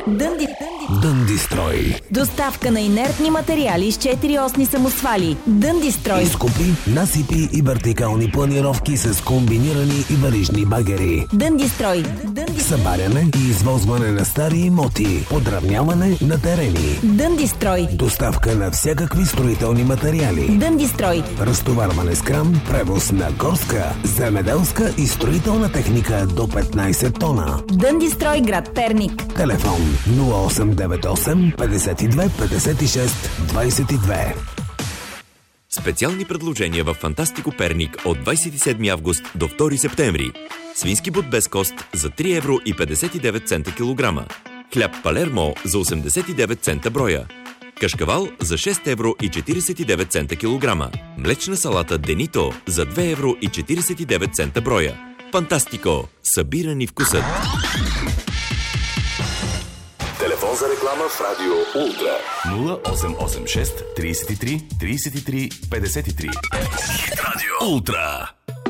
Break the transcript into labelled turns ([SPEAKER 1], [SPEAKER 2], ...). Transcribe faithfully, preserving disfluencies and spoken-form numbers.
[SPEAKER 1] Дънди,
[SPEAKER 2] Дъндистрой.
[SPEAKER 1] доставка на инертни материали с четириосни самосвали. Дъндистрой.
[SPEAKER 2] Изкопи, насипи и вертикални планировки с комбинирани и варижни багери.
[SPEAKER 1] Дъндистрой.
[SPEAKER 2] Събаряне и извозване на стари имоти. Подравняване на терени.
[SPEAKER 1] Дъндистрой.
[SPEAKER 2] Доставка на всякакви строителни материали.
[SPEAKER 1] Дъндистрой.
[SPEAKER 2] Разтоварване с кран, превоз на горска, земеделска и строителна техника до петнайсет тона.
[SPEAKER 1] Дъндистрой, град Перник.
[SPEAKER 2] Телефон нула осем девет осем петдесет и две петдесет и шест двайсет и две.
[SPEAKER 3] Специални предложения в Фантастико Перник от двайсет и седми август до втори септември. Свински бут без кост за три евро и петдесет и девет цента килограма. Хляб Палермо за осемдесет и девет цента броя. Кашкавал за шест евро и четирийсет и девет цента килограма. Млечна салата Денито за две евро и четирийсет и девет цента броя. Фантастико! Събира ни вкусът!
[SPEAKER 4] Телефон за реклама в Радио Ултра.
[SPEAKER 5] нула осем осем шест трийсет и три трийсет и три петдесет и три.
[SPEAKER 4] Радио
[SPEAKER 5] Ултра.